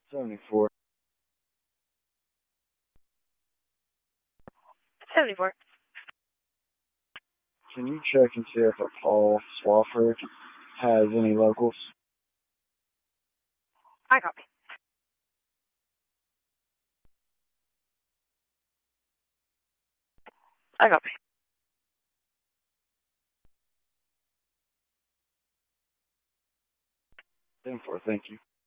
74. 74. Can you check and see if a Paul Swafford has any locals? I copy. I copy. 74, thank you.